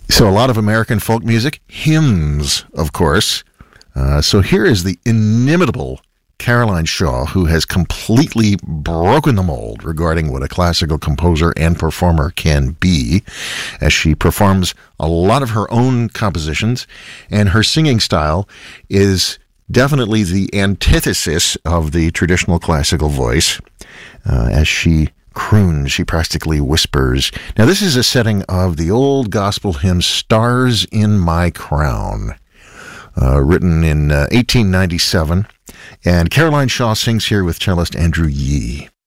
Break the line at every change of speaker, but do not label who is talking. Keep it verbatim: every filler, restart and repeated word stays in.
So a lot of American folk music, hymns, of course. Uh, so here is the inimitable Caroline Shaw, who has completely broken the mold regarding what a classical composer and performer can be, as she performs a lot of her own compositions, and her singing style is definitely the antithesis of the traditional classical voice. Uh, as she croons, she practically whispers. Now, this is a setting of the old gospel hymn, Stars in My Crown, uh, written in uh, eighteen ninety-seven. And Caroline Shaw sings here with cellist Andrew Yee.